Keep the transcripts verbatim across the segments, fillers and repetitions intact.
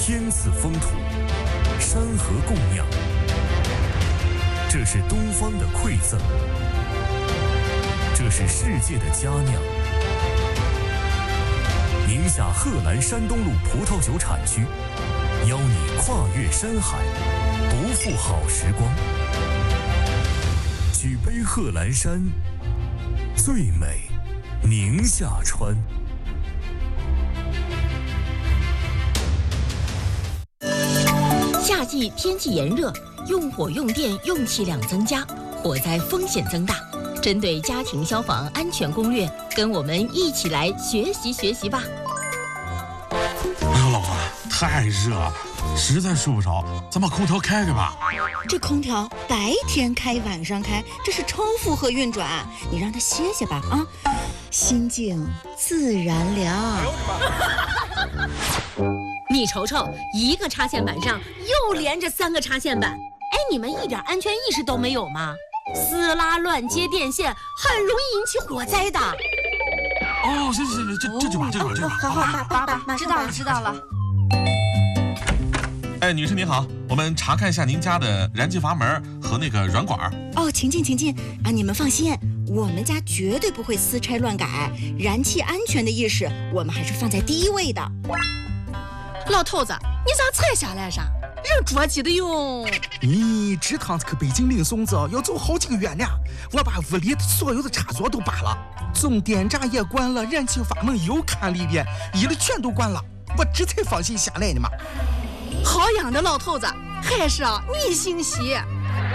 天赐风土，山河供养，这是东方的馈赠，这是世界的佳酿。宁夏贺兰山东路葡萄酒产区，邀你跨越山海，不负好时光。举杯贺兰山，最美宁夏川。 夏季天气炎热，用火用电用气量增加，火灾风险增大。针对家庭消防安全攻略，跟我们一起来学习学习吧。 哎呀，老婆，太热了，实在睡不着，咱把空调开开吧。 这空调白天开晚上开，这是超负荷运转，你让它歇歇吧啊，心静自然凉。 你瞅瞅，一个插线板上又连着三个插线板，哎，你们一点安全意识都没有吗？撕拉乱接电线很容易引起火灾的。 哦，行行行，这这就把这就把这就把。 好好，爸爸爸，知道了知道了。 哎，女士您好，我们查看一下您家的燃气阀门和那个软管。 哦，请进请进啊！你们放心，我们家绝对不会私拆乱改，燃气安全的意识我们还是放在第一位的。 老头子，你咋才下来啥？人着急的哟。 你这趟子去北京领孙子要走好几个月呢，我把屋里所有的插座都拔了，总电闸也关了，燃气阀门又看了一遍，一了全都关了，我这才放心下来的嘛。 好样的，老头子，还是啊你姓喜。哎，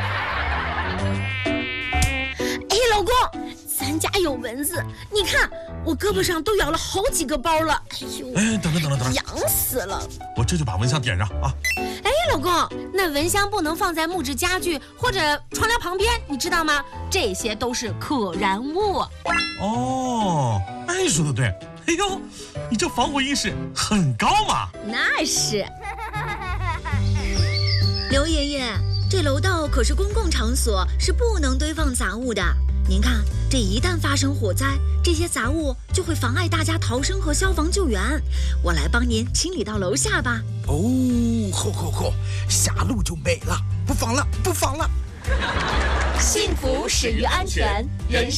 老公，咱家有蚊子，你看我胳膊上都咬了好几个包了，哎呦！ 哎，等等等等等， 痒死了！ 我这就把蚊香点上啊。 哎，老公，那蚊香不能放在木质家具或者窗帘旁边，你知道吗？这些都是可燃物。 哦，哎，说的对。哎呦，你这防火意识很高嘛。 那是。 刘爷爷，这楼道可是公共场所，是不能堆放杂物的。您看，这一旦发生火灾，这些杂物就会妨碍大家逃生和消防救援。我来帮您清理到楼下吧。 哦，好好好，下楼就没了，不放了，不放了。 幸福始于安全，人